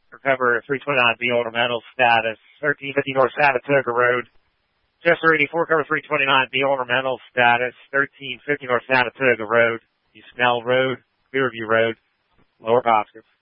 Recover 329B ornamental status, 1350 North Saratoga Road. Chester 84, cover 329B ornamental status, 1350 North Saratoga Road, East Snell Road, Clearview Road, Lower Boscombe.